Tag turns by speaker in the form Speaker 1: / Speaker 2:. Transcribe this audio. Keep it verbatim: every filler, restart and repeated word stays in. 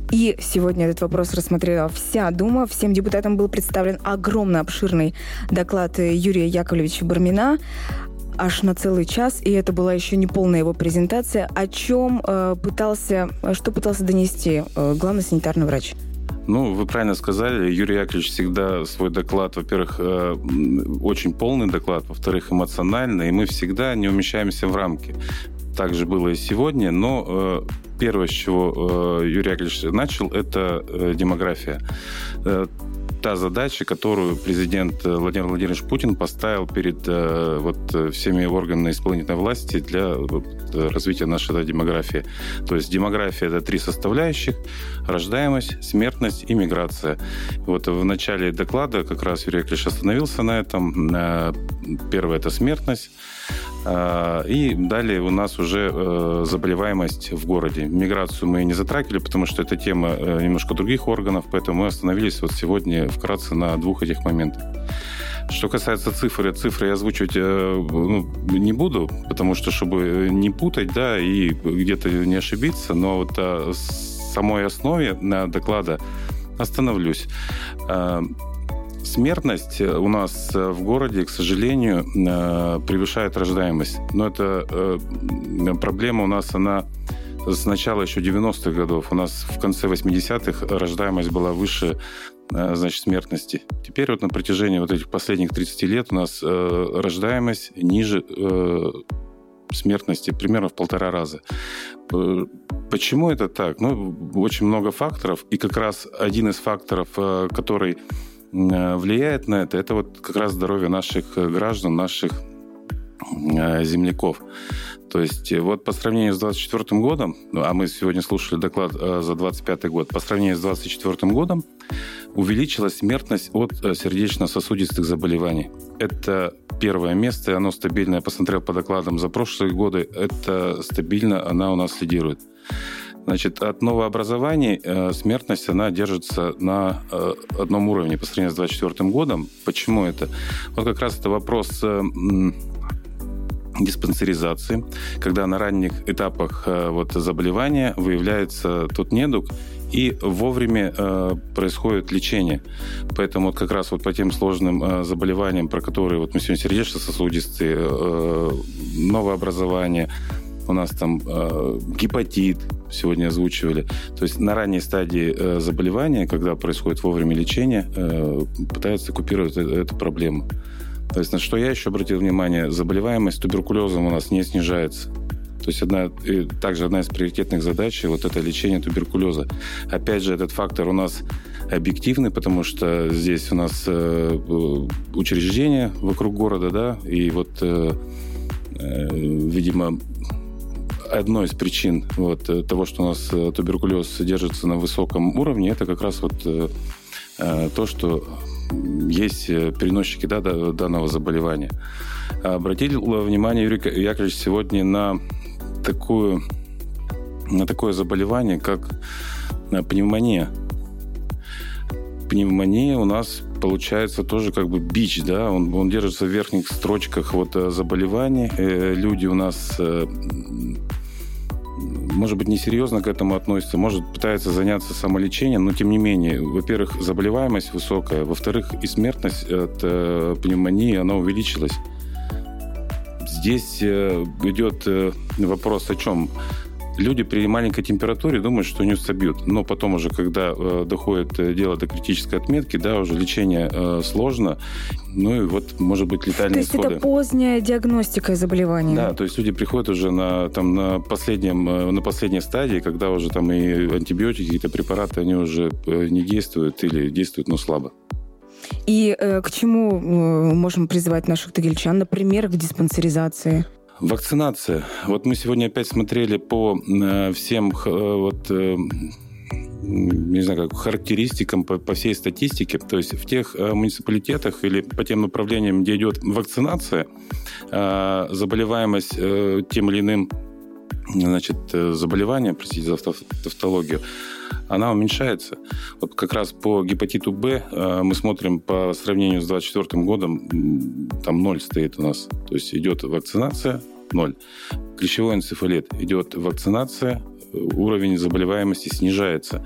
Speaker 1: И сегодня этот вопрос рассмотрела вся Дума. Всем депутатам был представлен огромный, обширный доклад Юрия Яковлевича Бармина, аж на целый час, и это была еще не полная его презентация. О чем э, пытался, что пытался донести э, главный санитарный врач?
Speaker 2: Ну, вы правильно сказали, Юрий Яковлевич всегда свой доклад, во-первых, очень полный доклад, во-вторых, эмоциональный, и мы всегда не умещаемся в рамки. Так же было и сегодня, но первое, с чего Юрий Яковлевич начал, это демография. Та задача, которую президент Владимир Владимирович Путин поставил перед вот, всеми органами исполнительной власти для вот, развития нашей демографии. То есть демография – это три составляющих – рождаемость, смертность и миграция. Вот в начале доклада как раз Юрий Яковлевич остановился на этом. Первое – это смертность. И далее у нас уже заболеваемость в городе. Миграцию мы не затрагивали, потому что это тема немножко других органов, поэтому мы остановились вот сегодня вкратце на двух этих моментах. Что касается цифр, цифры я озвучивать ну, не буду, потому что, чтобы не путать, да, и где-то не ошибиться, но вот о самой основе доклада остановлюсь. Смертность у нас в городе, к сожалению, превышает рождаемость. Но это проблема у нас, она с начала еще девяностых годов. У нас в конце восьмидесятых рождаемость была выше, значит, смертности. Теперь вот на протяжении вот этих последних тридцати лет у нас рождаемость ниже смертности примерно в полтора раза. Почему это так? Ну, очень много факторов. И как раз один из факторов, который влияет на это, это вот как раз здоровье наших граждан, наших земляков. То есть вот по сравнению с двадцать четвёртым годом, а мы сегодня слушали доклад за двадцать пятый год, по сравнению с двадцать четвёртым годом увеличилась смертность от сердечно-сосудистых заболеваний. Это первое место, и оно стабильно, я посмотрел по докладам за прошлые годы, это стабильно, она у нас лидирует. Значит, от новообразований э, смертность, она держится на э, одном уровне по сравнению с двадцать четвёртым годом. Почему это? Вот как раз это вопрос э, диспансеризации, когда на ранних этапах э, вот, заболевания выявляется тот недуг, и вовремя э, происходит лечение. Поэтому вот как раз вот по тем сложным э, заболеваниям, про которые вот мы сегодня сердечно-сосудистые, э, новообразования, у нас там э, гепатит сегодня озвучивали. То есть на ранней стадии э, заболевания, когда происходит вовремя лечение, э, пытаются купировать эту, эту проблему. То есть на что я еще обратил внимание, заболеваемость туберкулезом у нас не снижается. То есть одна, также одна из приоритетных задач – вот это лечение туберкулеза. Опять же, этот фактор у нас объективный, потому что здесь у нас э, учреждения вокруг города, да, и вот, э, э, видимо, одной из причин вот, того, что у нас туберкулез держится на высоком уровне, это как раз вот э, то, что есть переносчики, да, данного заболевания. Обратил внимание Юрий Яковлевич сегодня на, такую, на такое заболевание, как пневмония. Пневмония у нас получается тоже как бы бич, да, он, он держится в верхних строчках вот заболеваний. Люди у нас, может быть, несерьезно к этому относятся, может, пытаются заняться самолечением, но тем не менее, во-первых, заболеваемость высокая, во-вторых, и смертность от пневмонии, она увеличилась. Здесь идет вопрос о чем? Люди при маленькой температуре думают, что у них собьют. Но потом уже, когда э, доходит дело до критической отметки, да, уже лечение э, сложно. Ну и вот, может быть, летальные исходы.
Speaker 1: То есть это поздняя диагностика заболевания?
Speaker 2: Да, то есть люди приходят уже на, там, на, последнем, на последней стадии, когда уже там и антибиотики, какие-то препараты, они уже не действуют или действуют, но слабо.
Speaker 1: И э, к чему э, можем призывать наших тагильчан? Например, к диспансеризации?
Speaker 2: Вакцинация. Вот мы сегодня опять смотрели по э, всем э, вот, э, не знаю, как характеристикам, по, по всей статистике. То есть в тех э, муниципалитетах или по тем направлениям, где идет вакцинация, э, заболеваемость э, тем или иным, значит, заболеванием, простите за тавтологию, она уменьшается. Вот как раз по гепатиту Б э, мы смотрим по сравнению с двадцать четвёртым годом, там ноль стоит у нас. То есть идет вакцинация, ноль. Клещевой энцефалит, идет вакцинация, уровень заболеваемости снижается.